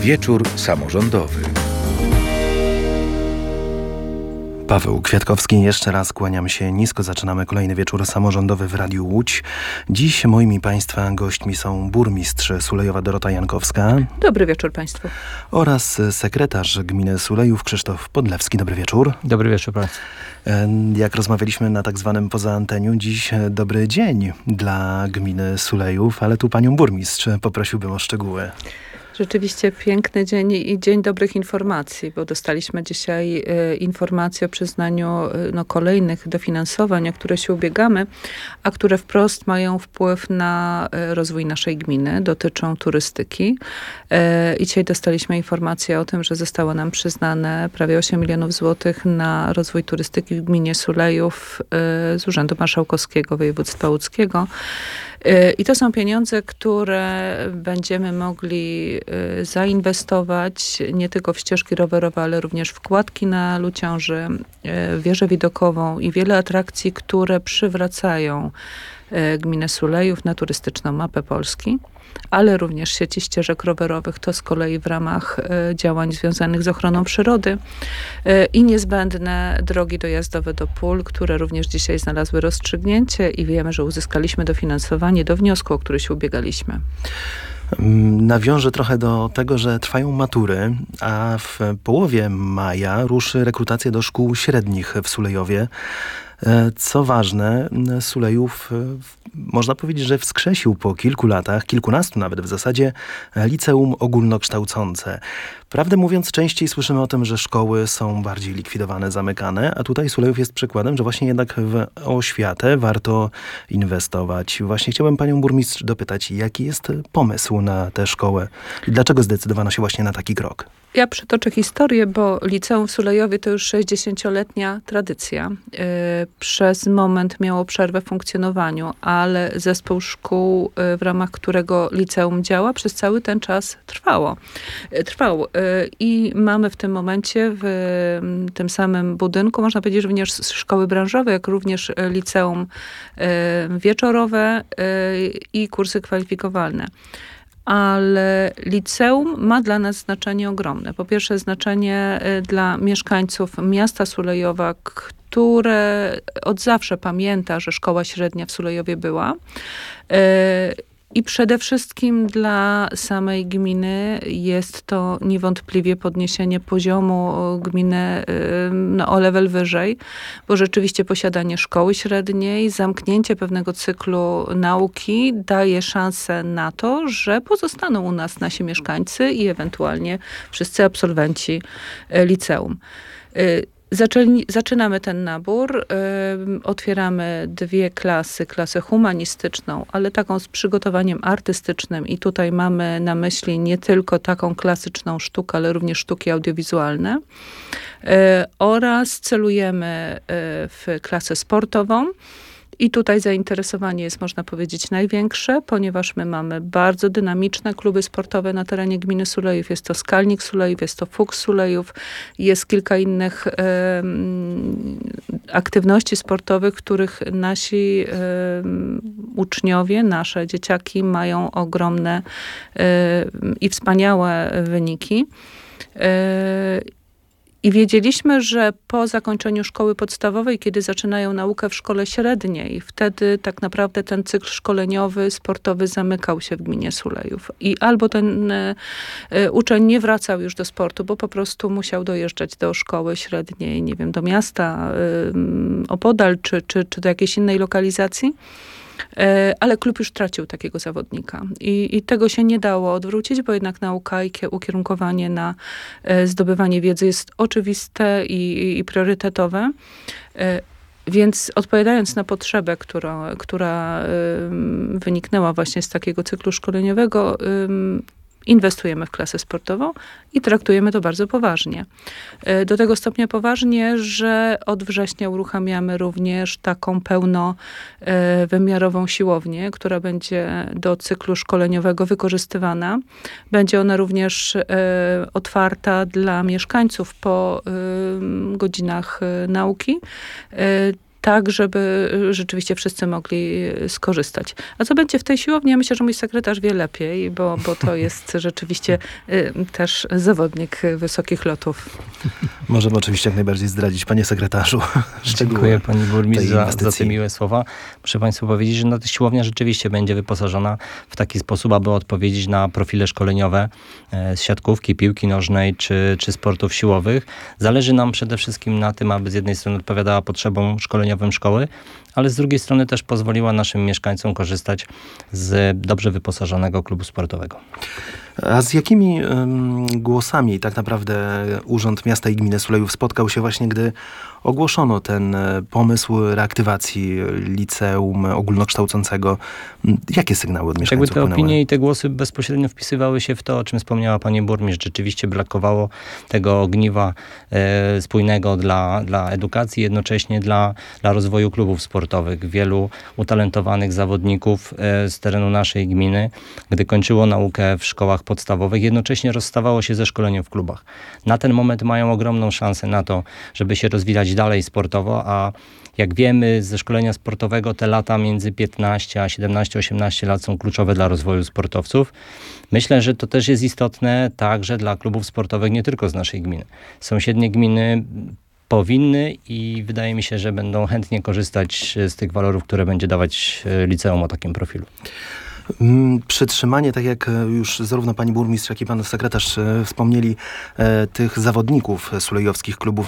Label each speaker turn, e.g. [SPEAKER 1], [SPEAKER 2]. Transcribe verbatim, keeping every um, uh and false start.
[SPEAKER 1] Wieczór samorządowy.
[SPEAKER 2] Paweł Kwiatkowski, jeszcze raz kłaniam się nisko. Zaczynamy kolejny wieczór samorządowy w Radiu Łódź. Dziś moimi Państwa gośćmi są burmistrz Sulejowa Dorota Jankowska.
[SPEAKER 3] Dobry wieczór Państwu.
[SPEAKER 2] Oraz sekretarz gminy Sulejów Krzysztof Podlewski. Dobry wieczór.
[SPEAKER 4] Dobry wieczór Państwu.
[SPEAKER 2] Jak rozmawialiśmy na tak zwanym poza anteniu, dziś dobry dzień dla gminy Sulejów, ale tu panią burmistrz poprosiłbym o szczegóły.
[SPEAKER 3] Rzeczywiście piękny dzień i dzień dobrych informacji, bo dostaliśmy dzisiaj y, informację o przyznaniu y, no, kolejnych dofinansowań, o które się ubiegamy, a które wprost mają wpływ na y, rozwój naszej gminy, dotyczą turystyki. Y, I dzisiaj dostaliśmy informację o tym, że zostało nam przyznane prawie osiem milionów złotych na rozwój turystyki w gminie Sulejów y, z Urzędu Marszałkowskiego Województwa Łódzkiego. I to są pieniądze, które będziemy mogli zainwestować nie tylko w ścieżki rowerowe, ale również w kładki na Luciąży, wieżę widokową i wiele atrakcji, które przywracają gminę Sulejów na turystyczną mapę Polski, ale również sieci ścieżek rowerowych, to z kolei w ramach y, działań związanych z ochroną przyrody y, i niezbędne drogi dojazdowe do pól, które również dzisiaj znalazły rozstrzygnięcie i wiemy, że uzyskaliśmy dofinansowanie do wniosku, o który się ubiegaliśmy.
[SPEAKER 2] Nawiążę trochę do tego, że trwają matury, a w połowie maja ruszy rekrutacja do szkół średnich w Sulejowie. Co ważne, Sulejów można powiedzieć, że wskrzesił po kilku latach, kilkunastu nawet w zasadzie, liceum ogólnokształcące. Prawdę mówiąc, częściej słyszymy o tym, że szkoły są bardziej likwidowane, zamykane, a tutaj Sulejów jest przykładem, że właśnie jednak w oświatę warto inwestować. Właśnie chciałbym panią burmistrz dopytać, jaki jest pomysł na tę szkołę i dlaczego zdecydowano się właśnie na taki krok?
[SPEAKER 3] Ja przytoczę historię, bo liceum w Sulejowie to już sześćdziesięcioletnia tradycja. Yy, przez moment miało przerwę w funkcjonowaniu, ale zespół szkół, yy, w ramach którego liceum działa, przez cały ten czas trwało. Yy, trwał. Yy, I mamy w tym momencie w yy, tym samym budynku, można powiedzieć, że również szkoły branżowe, jak również liceum yy, wieczorowe yy, i kursy kwalifikowalne. Ale liceum ma dla nas znaczenie ogromne. Po pierwsze znaczenie dla mieszkańców miasta Sulejowa, które od zawsze pamięta, że szkoła średnia w Sulejowie była. I przede wszystkim dla samej gminy jest to niewątpliwie podniesienie poziomu gminy no, o level wyżej, bo rzeczywiście posiadanie szkoły średniej, zamknięcie pewnego cyklu nauki daje szansę na to, że pozostaną u nas nasi mieszkańcy i ewentualnie wszyscy absolwenci liceum. Zaczęli, zaczynamy ten nabór, y, otwieramy dwie klasy, klasę humanistyczną, ale taką z przygotowaniem artystycznym i tutaj mamy na myśli nie tylko taką klasyczną sztukę, ale również sztuki audiowizualne y, oraz celujemy y, w klasę sportową. I tutaj zainteresowanie jest, można powiedzieć, największe, ponieważ my mamy bardzo dynamiczne kluby sportowe na terenie gminy Sulejów. Jest to Skalnik Sulejów, jest to Fuks Sulejów, jest kilka innych e, aktywności sportowych, których nasi e, uczniowie, nasze dzieciaki mają ogromne e, i wspaniałe wyniki. E, I wiedzieliśmy, że po zakończeniu szkoły podstawowej, kiedy zaczynają naukę w szkole średniej, wtedy tak naprawdę ten cykl szkoleniowy, sportowy zamykał się w gminie Sulejów. I albo ten y, uczeń nie wracał już do sportu, bo po prostu musiał dojeżdżać do szkoły średniej, nie wiem, do miasta y, opodal, czy, czy, czy do jakiejś innej lokalizacji. Ale klub już tracił takiego zawodnika I, i tego się nie dało odwrócić, bo jednak nauka i ukierunkowanie na zdobywanie wiedzy jest oczywiste i, i priorytetowe. Więc odpowiadając na potrzebę, która, która wyniknęła właśnie z takiego cyklu szkoleniowego, inwestujemy w klasę sportową i traktujemy to bardzo poważnie. Do tego stopnia poważnie, że od września uruchamiamy również taką pełnowymiarową siłownię, która będzie do cyklu szkoleniowego wykorzystywana. Będzie ona również otwarta dla mieszkańców po godzinach nauki. tak, żeby rzeczywiście wszyscy mogli skorzystać. A co będzie w tej siłowni? Ja myślę, że mój sekretarz wie lepiej, bo, bo to jest rzeczywiście y, też zawodnik wysokich lotów.
[SPEAKER 2] Możemy oczywiście jak najbardziej zdradzić, panie sekretarzu.
[SPEAKER 1] Dziękuję pani burmistrz za, za te miłe słowa. Muszę państwu powiedzieć, że no, ta siłownia rzeczywiście będzie wyposażona w taki sposób, aby odpowiedzieć na profile szkoleniowe e, z siatkówki, piłki nożnej czy, czy sportów siłowych. Zależy nam przede wszystkim na tym, aby z jednej strony odpowiadała potrzebom szkoleniowym szkoły, ale z drugiej strony też pozwoliła naszym mieszkańcom korzystać z dobrze wyposażonego klubu sportowego.
[SPEAKER 2] A z jakimi um, głosami tak naprawdę Urząd Miasta i Gminy Sulejów spotkał się właśnie, gdy ogłoszono ten pomysł reaktywacji liceum ogólnokształcącego? Jakie sygnały od mieszkańców
[SPEAKER 1] Jakby te
[SPEAKER 2] płynęły?
[SPEAKER 1] opinie i te głosy bezpośrednio wpisywały się w to, o czym wspomniała pani burmistrz. Rzeczywiście brakowało tego ogniwa e, spójnego dla, dla edukacji, jednocześnie dla, dla rozwoju klubów sportowych. Wielu utalentowanych zawodników e, z terenu naszej gminy, gdy kończyło naukę w szkołach podstawowych, jednocześnie rozstawało się ze szkoleniem w klubach. Na ten moment mają ogromną szansę na to, żeby się rozwijać dalej sportowo, a jak wiemy ze szkolenia sportowego te lata między piętnaście a siedemnaście osiemnaście lat są kluczowe dla rozwoju sportowców. Myślę, że to też jest istotne także dla klubów sportowych nie tylko z naszej gminy. Sąsiednie gminy powinny i wydaje mi się, że będą chętnie korzystać z tych walorów, które będzie dawać liceum o takim profilu.
[SPEAKER 2] Przytrzymanie, tak jak już zarówno pani burmistrz, jak i pan sekretarz wspomnieli, tych zawodników sulejowskich klubów